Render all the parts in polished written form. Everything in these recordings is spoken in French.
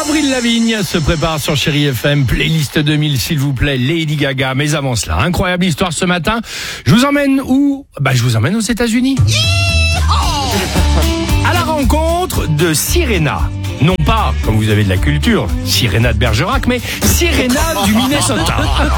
Avril Lavigne se prépare sur Chéri FM, playlist 2000 s'il vous plaît, Lady Gaga. Mais avant cela, incroyable histoire ce matin. Je vous emmène où ? Je vous emmène aux États-Unis. À la rencontre de Sirena. Non pas, comme vous avez de la culture, Sirena de Bergerac, mais Sirena du Minnesota.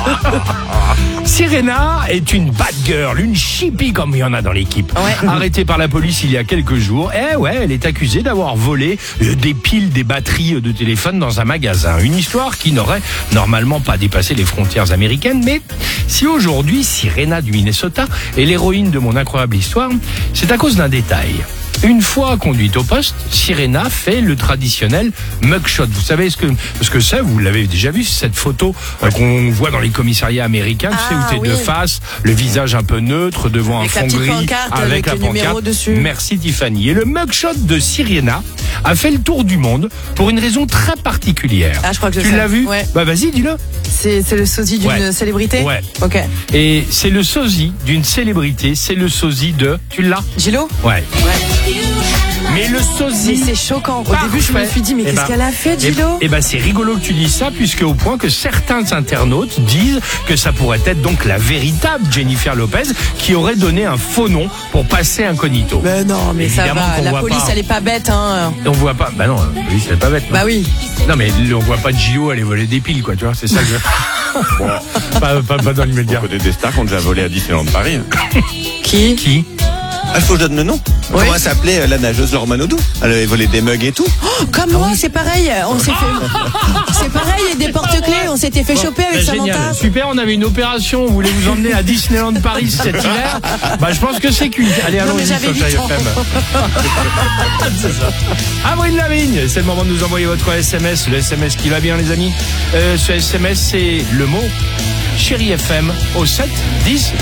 Sirena est une bad girl, une chippie comme il y en a dans l'équipe. Ouais. Arrêtée par la police il y a quelques jours. Elle est accusée d'avoir volé des piles, des batteries de téléphone dans un magasin. Une histoire qui n'aurait normalement pas dépassé les frontières américaines. Mais si aujourd'hui Sirena du Minnesota est l'héroïne de mon incroyable histoire, c'est à cause d'un détail. Une fois conduite au poste, Sirena fait le traditionnel mugshot. Vous savez ce que c'est ? Vous l'avez déjà vu, cette photo qu'on voit dans les commissariats américains, tu sais, où t'es de face, le visage un peu neutre, devant avec un fond gris, avec la pancarte dessus. Merci Tiffany. Et le mugshot de Sirena a fait le tour du monde pour une raison très particulière. Ah, je crois que tu l'as vu ? Ouais. Vas-y, dis-le. C'est le sosie d'une célébrité ? Ouais. Ok. Et c'est le sosie d'une célébrité, c'est le sosie de... Tu l'as ? Gillo ? Ouais. Mais le sosie... Mais c'est choquant. Au début, je me suis dit, mais qu'est-ce qu'elle a fait, Gillo ? C'est rigolo que tu dises ça, puisque au point que certains internautes disent que ça pourrait être donc la véritable Jennifer Lopez qui aurait donné un faux nom pour passer incognito. Mais non, mais évidemment, ça va. La police, elle est pas bête, hein. On voit pas. Non, la police, elle est pas bête. Non. Bah oui. Non, mais on voit pas de Gillo aller voler des piles, quoi, tu vois, c'est ça que je... pas dans l'immédiat. On connaît des stars qui ont déjà volé à Disneyland Paris. Qui Il faut que je donne le nom. Oui. Comment elle s'appelait, la nageuse Laure Manodou ? Elle avait volé des mugs et tout. Oh, comme moi, c'est pareil. On s'est fait... C'est pareil, et des porte-clés. On s'était fait choper avec Samantha. Génial. Super, on avait une opération. On voulait vous emmener à Disneyland Paris cet hiver. Je pense que c'est cuit. Allez, allons-y sur Chéri FM. C'est ça. Avril Lavigne, c'est le moment de nous envoyer votre SMS. Le SMS qui va bien, les amis. Ce SMS, c'est le mot Chéri FM au 7 10